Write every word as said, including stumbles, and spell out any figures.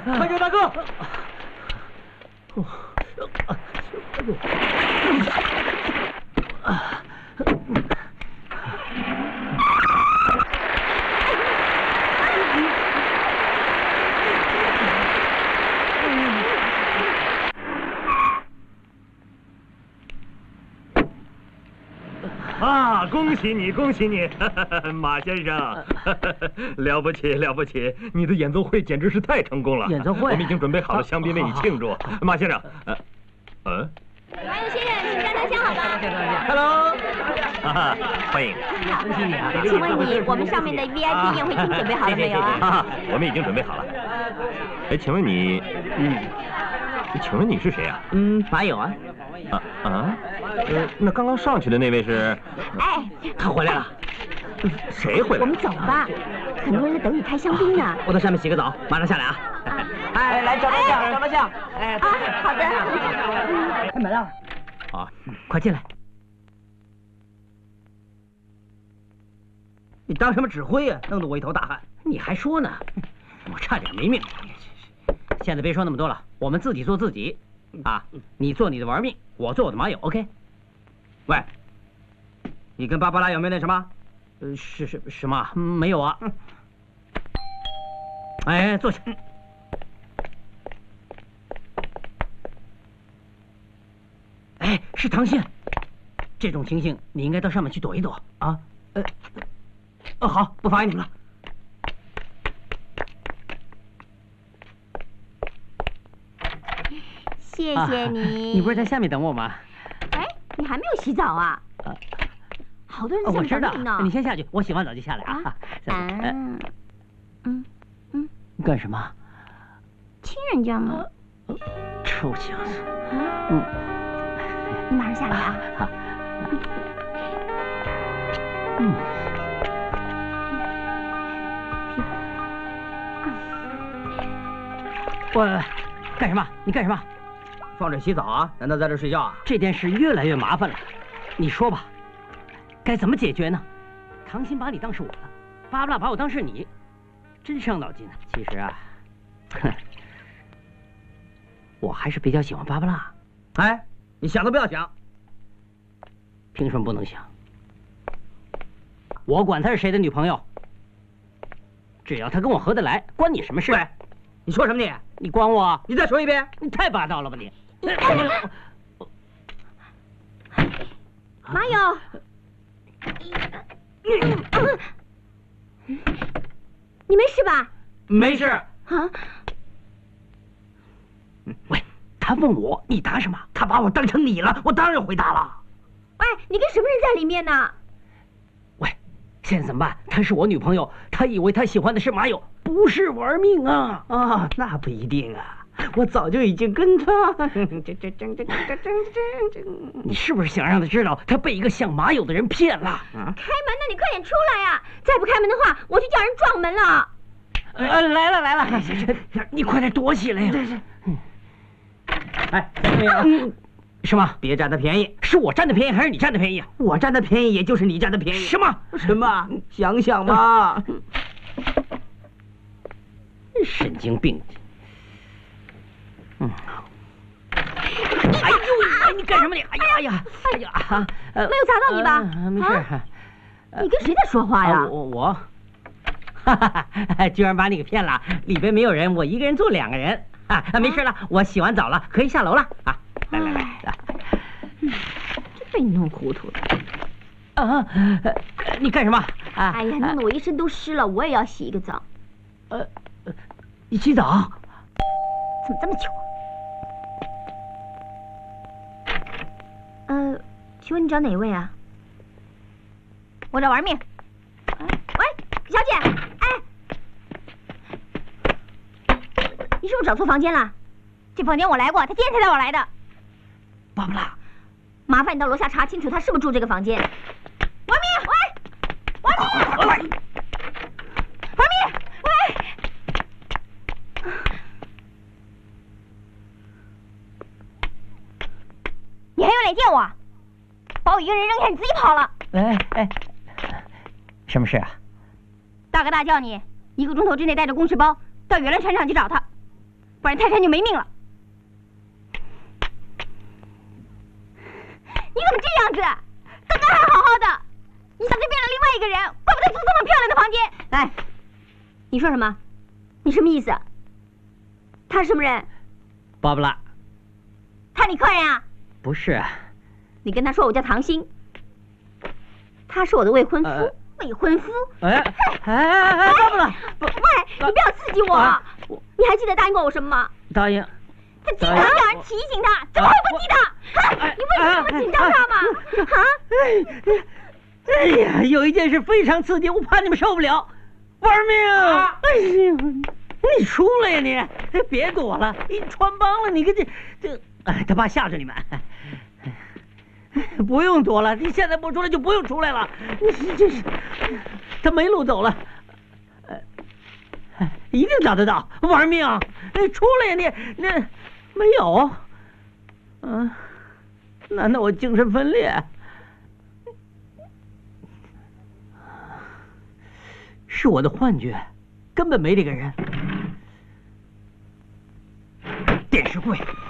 快点，大哥！ 啊！恭喜你，恭喜你，马先生，了不起，了不起！你的演奏会简直是太成功了。 演奏会， 我们已经准备好了香槟为你庆祝。马先生，呃，嗯， 马友先生，请站台下好吗 ？Hello， 啊，欢迎。 你好，恭喜你啊！请问你，我们上面的 V I P 宴会厅准备好了没有啊？ 啊，我们已经准备好了。哎，请问你，嗯，请问你是谁啊？ 嗯，马友啊。 啊啊，呃，那刚刚上去的那位是？ 哎， 他回来了。 谁回来了？ 我们走吧，很多人在等你开香槟呢。 我到下面洗个澡，马上下来啊。哎，来照张相，照张相。哎， 啊，好的。 开门了。好，快进来。你当什么指挥呀？弄得我一头大汗。你还说呢？我差点没命。现在别说那么多了，我们自己做自己。啊，你做你的玩命，我做我的马友 ，OK？ 喂，你跟芭芭拉有没有那什么？呃，是是什么？没有啊。哎，坐下。哎，是唐信。这种情形你应该到上面去躲一躲啊。呃，哦，好，不妨碍你们了。 谢谢你。 你不是在下面等我吗？ 哎，你还没有洗澡啊？好多人在下面等你呢。 我知道，你先下去，我洗完澡就下来啊。 嗯嗯嗯。 干什么？ 亲人家吗？ 臭小子。 嗯。你马上下来啊。好。嗯。我干什么？你干什么？放这洗澡啊？难道在这睡觉啊？这件事越来越麻烦了，你说吧，该怎么解决呢？唐鑫把你当是我的，芭芭拉把我当是你，真伤脑筋啊。其实啊，哼，我还是比较喜欢芭芭拉。哎，你想都不要想。凭什么不能想？我管她是谁的女朋友，只要她跟我合得来，关你什么事？喂，你说什么你？你管我？你再说一遍！你太霸道了吧你！ 马友，你没事吧？ 没事。 啊？ 喂，他问我，你答什么？他把我当成你了，我当然回答了。 喂，你跟什么人在里面呢？ 喂，现在怎么办？她是我女朋友，她以为她喜欢的是马友，不是玩命啊！啊，那不一定啊。我早就已经跟他，你是不是想让他知道他被一个像马友的人骗了？啊！开门， 那你快点出来呀！再不开门的话，我就叫人撞门了。 呃，来了来了，你快点躲起来呀！哎，没有？什么？别占他便宜，是我占的便宜还是你占的便宜啊？我占的便宜也就是你占的便宜。什么？什么？想想吧。神经病。嗯，哎呦，哎，你干什么你？哎呀，哎呀，哎呀， 没有砸到你吧？ 没事。 你跟谁在说话呀？ 我我，哈哈，居然把你给骗了！里边没有人，我一个人住两个人。啊，没事了，我洗完澡了，可以下楼了。啊，来来来， 真被你弄糊涂了。 啊，你干什么？ 哎呀，弄得我一身都湿了，我也要洗一个澡。 呃，你洗澡？ 怎么这么久？呃，请问你找哪位啊？我找玩命。喂，小姐，哎，你是不是找错房间了？这房间我来过，他今天才带我来的。 芭芭拉， 麻烦你到楼下查清楚，他是不是住这个房间。玩命，喂，玩命，玩命，喂。你还有脸见我？把我一个人扔下，你自己跑了。 哎哎，什么事啊？ 大哥大叫你一个钟头之内带着公事包到远乐船厂去找他。 不然泰山就没命了。你怎么这样子？刚刚还好好的，一下子变了另外一个人，怪不得住这么漂亮的房间。哎，你说什么？你什么意思？他是什么人？ 芭芭拉。 他你客人啊？ 不是。 你跟他说我叫唐鑫，他是我的未婚夫。呃、未婚夫？ 哎哎哎哎，芭芭拉！ 喂，你不要刺激我！啊、你还记得答应过我什么吗？ 答应。 他经常叫人提醒他，怎么会不记得？啊、你为什么这么紧张他嘛？啊！ 哎呀，有一件事非常刺激，我怕你们受不了，玩命！啊、哎呀，你出来呀你！别躲了，你穿帮了，你跟这这，哎，他怕吓着你们。不用躲了，你现在不出来就不用出来了。你这是，他没路走了，呃，一定找得到，玩命！哎，出来呀你！那没有，嗯、啊，难道我精神分裂？是我的幻觉，根本没这个人。电视柜。